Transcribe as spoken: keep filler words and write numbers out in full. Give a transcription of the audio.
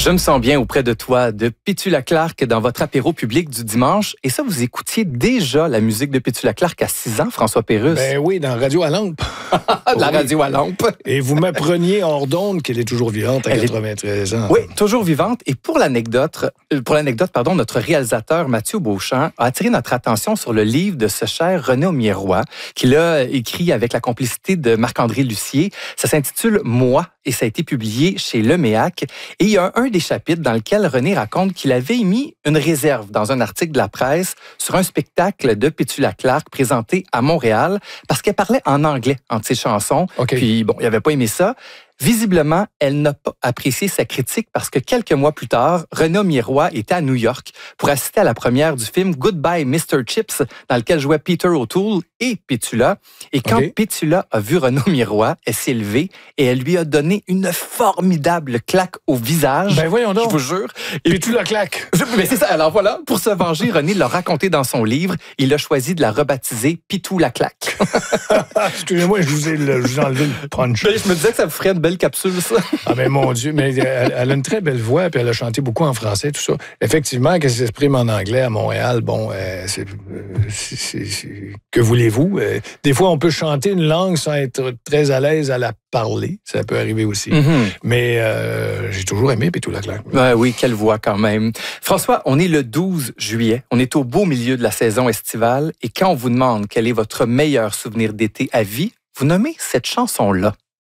Je me sens bien auprès de toi, de Pétula Clark dans votre apéro public du dimanche. Et ça, vous écoutiez déjà la musique de Pétula Clark à six ans, François Pérusse? Ben oui, dans Radio à lampe. La oui. radio à lampe. Et vous m'appreniez hors d'onde qu'elle est toujours vivante à Elle quatre-vingt-treize ans. Oui, toujours vivante. Et pour l'anecdote, pour l'anecdote, pardon, notre réalisateur Mathieu Beauchamp a attiré notre attention sur le livre de ce cher René Aumiérois, qu'il a écrit avec la complicité de Marc-André Lucier. Ça s'intitule « Moi ». Et ça a été publié chez Leméac. Et il y a un des chapitres dans lequel René raconte qu'il avait émis une réserve dans un article de la presse sur un spectacle de Pétula Clark présenté à Montréal parce qu'elle parlait en anglais entre ses chansons. Okay. Puis, bon, il n'avait pas aimé ça. Visiblement, elle n'a pas apprécié sa critique parce que quelques mois plus tard, René Aumiérois était à New York pour assister à la première du film Goodbye mister Chips, dans lequel jouait Peter O'Toole et Pétula. Et quand okay. Pétula a vu René Aumiérois, elle s'est levée et elle lui a donné une formidable claque au visage. Ben voyons donc. Je vous jure. Et Pétula claque. Mais c'est ça. Alors voilà, pour se venger, René l'a raconté dans son livre. Il a choisi de la rebaptiser Pitou la claque. Excusez-moi, je vous ai, le, je vous ai enlevé le punch. Ben, je me disais que ça vous ferait une belle capsule, ça. Ah ben mon Dieu, mais elle, elle a une très belle voix, puis elle a chanté beaucoup en français, tout ça. Effectivement, qu'elle s'exprime en anglais à Montréal, bon, euh, c'est, c'est, c'est, c'est, que voulez-vous? Euh, des fois, on peut chanter une langue sans être très à l'aise à la parler, ça peut arriver aussi. Mm-hmm. Mais euh, j'ai toujours aimé Pétula Clark. Ben oui, quelle voix quand même. François, on est le douze juillet, on est au beau milieu de la saison estivale, et quand on vous demande quel est votre meilleur souvenir d'été à vie, vous nommez cette chanson-là.